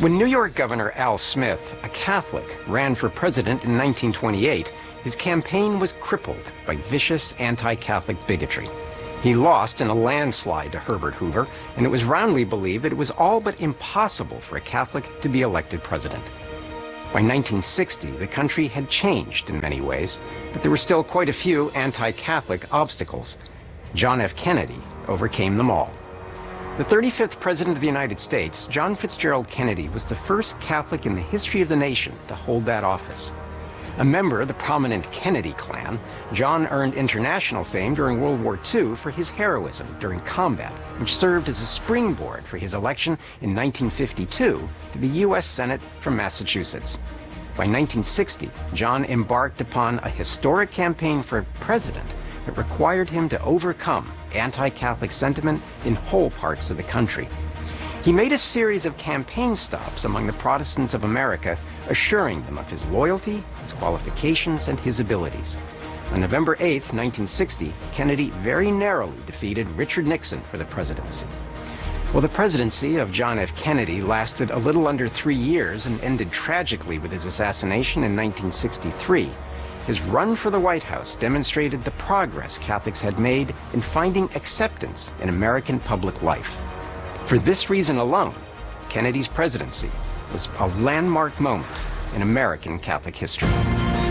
When New York Governor Al Smith, a Catholic, ran for president in 1928, his campaign was crippled by vicious anti-Catholic bigotry. He lost in a landslide to Herbert Hoover, and it was roundly believed that it was all but impossible for a Catholic to be elected president. By 1960, the country had changed in many ways, but there were still quite a few anti-Catholic obstacles. John F. Kennedy overcame them all. The 35th President of the United States, John Fitzgerald Kennedy, was the first Catholic in the history of the nation to hold that office. A member of the prominent Kennedy clan, John earned international fame during World War II for his heroism during combat, which served as a springboard for his election in 1952 to the U.S. Senate from Massachusetts. By 1960, John embarked upon a historic campaign for president that required him to overcome anti-Catholic sentiment in whole parts of the country. He made a series of campaign stops among the Protestants of America, assuring them of his loyalty, his qualifications, and his abilities. On November 8, 1960, Kennedy very narrowly defeated Richard Nixon for the presidency. Well, the presidency of John F. Kennedy lasted a little under 3 years and ended tragically with his assassination in 1963. His run for the White House demonstrated the progress Catholics had made in finding acceptance in American public life. For this reason alone, Kennedy's presidency was a landmark moment in American Catholic history.